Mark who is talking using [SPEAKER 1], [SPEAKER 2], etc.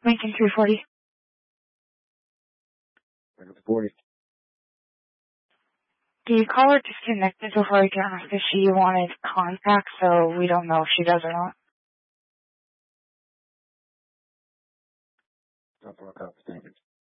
[SPEAKER 1] Lincoln 340.
[SPEAKER 2] Lincoln 40.
[SPEAKER 1] The caller disconnected before I can ask if she wanted contact, so we don't know if she does or not.
[SPEAKER 2] Thank you.